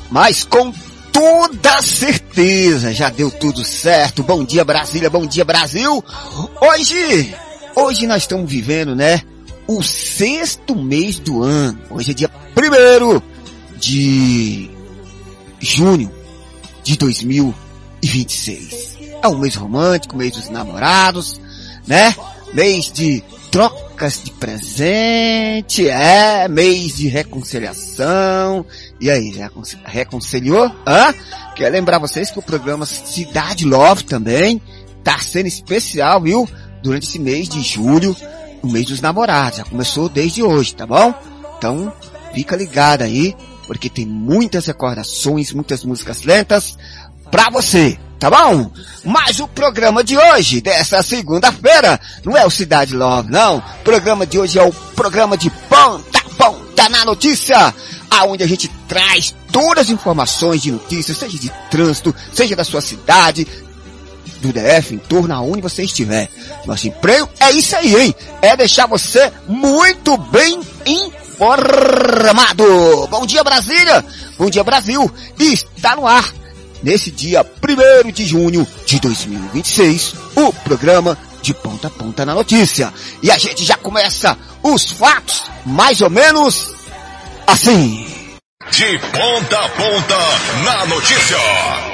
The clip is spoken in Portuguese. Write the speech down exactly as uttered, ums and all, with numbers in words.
mas com toda certeza já deu tudo certo. Bom dia Brasília, bom dia Brasil. Hoje, hoje nós estamos vivendo, né, o sexto mês do ano. Hoje é dia primeiro de junho de dois mil e vinte e seis. É um mês romântico, mês dos namorados, né? Mês de trocas de presente, é, mês de reconciliação. E aí, já reconciliou? Hã? Quero lembrar vocês que o programa Cidade Love também tá sendo especial, viu? Durante esse mês de julho, o mês dos namorados. Já começou desde hoje, tá bom? Então, fica ligado aí, porque tem muitas recordações, muitas músicas lentas pra você, tá bom? Mas o programa de hoje, dessa segunda-feira, não é o Cidade Love, não. O programa de hoje é o programa de Ponta a Ponta na Notícia, aonde a gente traz todas as informações de notícias, seja de trânsito, seja da sua cidade, do D F, em torno aonde você estiver. Nosso emprego é isso aí, hein? É deixar você muito bem informado. Bom dia Brasília, bom dia Brasil, e está no ar, nesse dia primeiro de junho de dois mil e vinte e seis, o programa de Ponta a Ponta na Notícia. E a gente já começa os fatos, mais ou menos assim. De ponta a ponta na notícia.